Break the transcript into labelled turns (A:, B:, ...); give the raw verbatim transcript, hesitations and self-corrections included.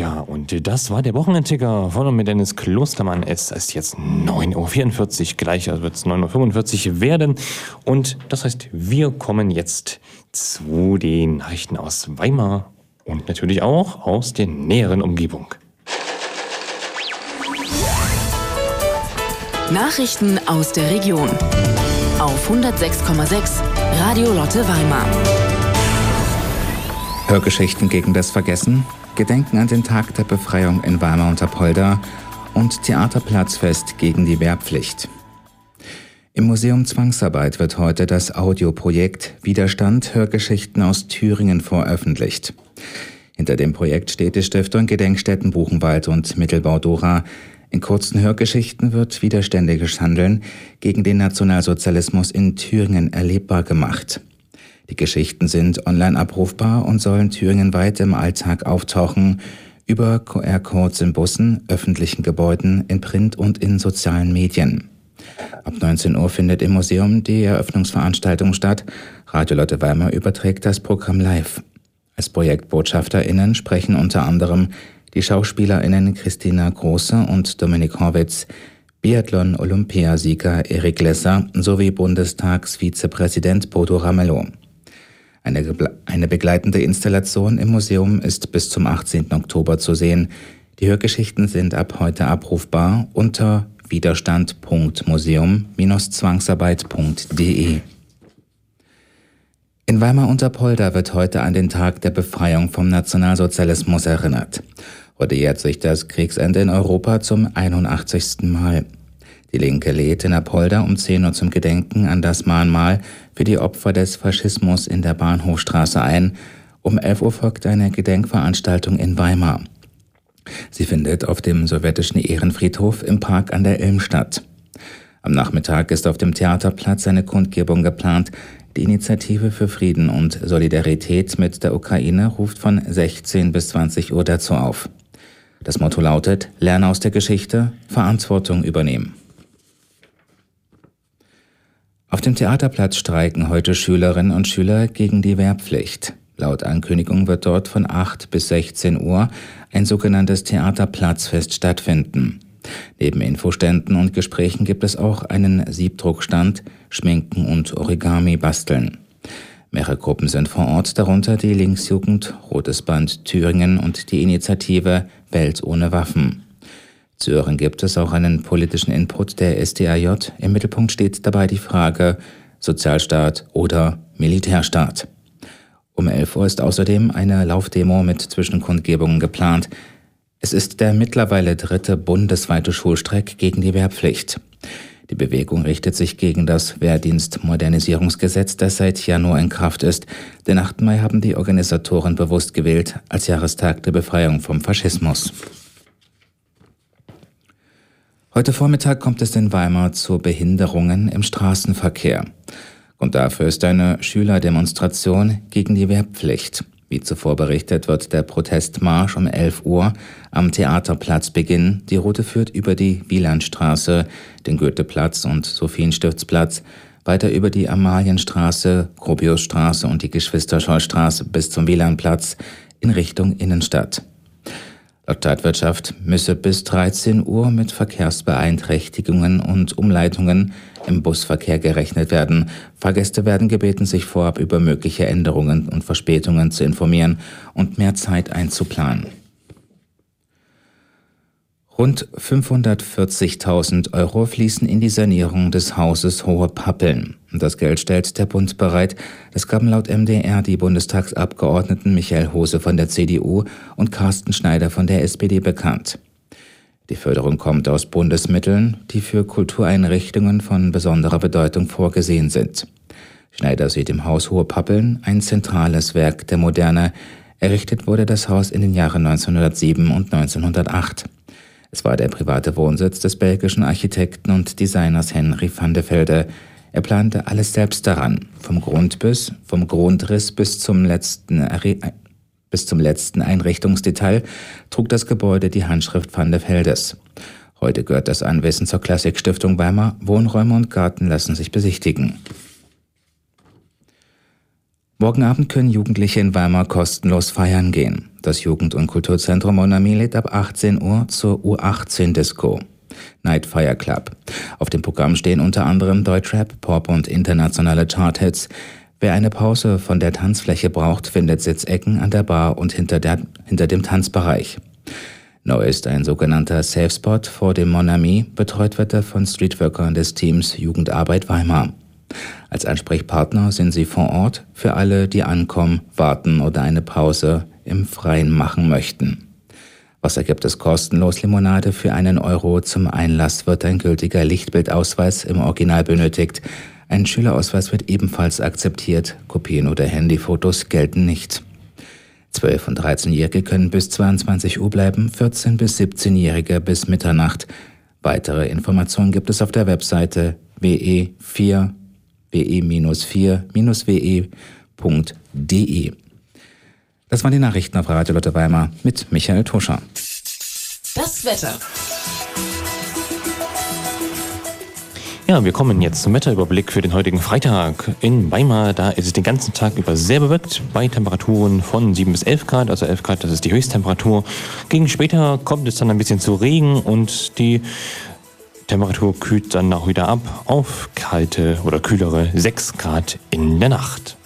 A: Ja, und das war der Wochenendticker von und mit Dennis Klostermann. Es ist jetzt neun Uhr vierundvierzig, gleich also wird es neun Uhr fünfundvierzig werden. Und das heißt, wir kommen jetzt zu den Nachrichten aus Weimar und natürlich auch aus der näheren Umgebung.
B: Nachrichten aus der Region auf hundertsechs Komma sechs Radio Lotte Weimar.
C: Hörgeschichten gegen das Vergessen, Gedenken an den Tag der Befreiung in Weimar und Apolda und Theaterplatzfest gegen die Wehrpflicht. Im Museum Zwangsarbeit wird heute das Audioprojekt Widerstand Hörgeschichten aus Thüringen veröffentlicht. Hinter dem Projekt steht die Stiftung Gedenkstätten Buchenwald und Mittelbau-Dora. In kurzen Hörgeschichten wird widerständiges Handeln gegen den Nationalsozialismus in Thüringen erlebbar gemacht. Die Geschichten sind online abrufbar und sollen thüringenweit im Alltag auftauchen, über Q R-Codes in Bussen, öffentlichen Gebäuden, in Print und in sozialen Medien. Ab neunzehn Uhr findet im Museum die Eröffnungsveranstaltung statt. Radio Lotte Weimar überträgt das Programm live. Als ProjektbotschafterInnen sprechen unter anderem die SchauspielerInnen Christina Große und Dominik Horwitz, Biathlon-Olympiasieger Erik Lesser sowie Bundestagsvizepräsident Bodo Ramelow. Eine, eine begleitende Installation im Museum ist bis zum achtzehnten Oktober zu sehen. Die Hörgeschichten sind ab heute abrufbar unter widerstand punkt museum Bindestrich zwangsarbeit punkt de. In Weimar und Apolda wird heute an den Tag der Befreiung vom Nationalsozialismus erinnert. Heute jährt sich das Kriegsende in Europa zum einundachtzigsten Mal. Die Linke lädt in Apolda um zehn Uhr zum Gedenken an das Mahnmal für die Opfer des Faschismus in der Bahnhofstraße ein. Um elf Uhr folgt eine Gedenkveranstaltung in Weimar. Sie findet auf dem sowjetischen Ehrenfriedhof im Park an der Ilm statt. Am Nachmittag ist auf dem Theaterplatz eine Kundgebung geplant. Die Initiative für Frieden und Solidarität mit der Ukraine ruft von sechzehn bis zwanzig Uhr dazu auf. Das Motto lautet: Lerne aus der Geschichte, Verantwortung übernehmen. Auf dem Theaterplatz streiken heute Schülerinnen und Schüler gegen die Wehrpflicht. Laut Ankündigung wird dort von acht bis sechzehn Uhr ein sogenanntes Theaterplatzfest stattfinden. Neben Infoständen und Gesprächen gibt es auch einen Siebdruckstand, Schminken und Origami basteln. Mehrere Gruppen sind vor Ort, darunter die Linksjugend, Rotes Band Thüringen und die Initiative Welt ohne Waffen. Zu hören gibt es auch einen politischen Input der S D A J. Im Mittelpunkt steht dabei die Frage Sozialstaat oder Militärstaat. Um elf Uhr ist außerdem eine Laufdemo mit Zwischenkundgebungen geplant. Es ist der mittlerweile dritte bundesweite Schulstreik gegen die Wehrpflicht. Die Bewegung richtet sich gegen das Wehrdienstmodernisierungsgesetz, das seit Januar in Kraft ist. Den achten Mai haben die Organisatoren bewusst gewählt als Jahrestag der Befreiung vom Faschismus. Heute Vormittag kommt es in Weimar zu Behinderungen im Straßenverkehr. Grund dafür ist eine Schülerdemonstration gegen die Wehrpflicht. Wie zuvor berichtet, wird der Protestmarsch um elf Uhr am Theaterplatz beginnen. Die Route führt über die Wielandstraße, den Goetheplatz und Sophienstiftsplatz, weiter über die Amalienstraße, Gropiusstraße und die Geschwister-Scholl-Straße bis zum Wielandplatz in Richtung Innenstadt. Laut Stadtwirtschaft müsse bis dreizehn Uhr mit Verkehrsbeeinträchtigungen und Umleitungen im Busverkehr gerechnet werden. Fahrgäste werden gebeten, sich vorab über mögliche Änderungen und Verspätungen zu informieren und mehr Zeit einzuplanen. Rund fünfhundertvierzigtausend Euro fließen in die Sanierung des Hauses Hohe Pappeln. Das Geld stellt der Bund bereit. Das gaben laut M D R die Bundestagsabgeordneten Michael Hose von der C D U und Carsten Schneider von der S P D bekannt. Die Förderung kommt aus Bundesmitteln, die für Kultureinrichtungen von besonderer Bedeutung vorgesehen sind. Schneider sieht im Haus Hohe Pappeln ein zentrales Werk der Moderne. Errichtet wurde das Haus in den Jahren neunzehnhundertsieben und neunzehnhundertacht. Es war der private Wohnsitz des belgischen Architekten und Designers Henry van de Velde. Er plante alles selbst daran, vom Grundriss, vom Grundriss bis zum letzten, bis zum letzten Einrichtungsdetail trug das Gebäude die Handschrift van de Veldes. Heute gehört das Anwesen zur Klassikstiftung Weimar. Wohnräume und Garten lassen sich besichtigen. Morgen Abend können Jugendliche in Weimar kostenlos feiern gehen. Das Jugend- und Kulturzentrum Mon Ami lädt ab achtzehn Uhr zur U achtzehn Disco. Night Fire Club. Auf dem Programm stehen unter anderem Deutschrap, Pop und internationale Charthits. Wer eine Pause von der Tanzfläche braucht, findet Sitzecken an der Bar und hinter, der, hinter dem Tanzbereich. Neu ist ein sogenannter Safe Spot vor dem Mon Ami, betreut wird er von Streetworkern des Teams Jugendarbeit Weimar. Als Ansprechpartner sind sie vor Ort für alle, die ankommen, warten oder eine Pause im Freien machen möchten. Wasser gibt es kostenlos, Limonade für einen Euro. Zum Einlass wird ein gültiger Lichtbildausweis im Original benötigt. Ein Schülerausweis wird ebenfalls akzeptiert. Kopien oder Handyfotos gelten nicht. zwölf- und dreizehnjährige können bis zweiundzwanzig Uhr bleiben, vierzehn- bis siebzehnjährige bis Mitternacht. Weitere Informationen gibt es auf der Webseite w e vier w e punkt de. Das waren die Nachrichten auf Radio Lotte Weimar mit Michael Tuscher.
B: Das Wetter.
A: Ja, wir kommen jetzt zum Wetterüberblick für den heutigen Freitag in Weimar. Da ist es den ganzen Tag über sehr bewölkt bei Temperaturen von sieben bis elf Grad. Also elf Grad, das ist die Höchsttemperatur. Gegen später kommt es dann ein bisschen zu Regen und die Temperatur kühlt dann auch wieder ab auf kalte oder kühlere sechs Grad in der Nacht.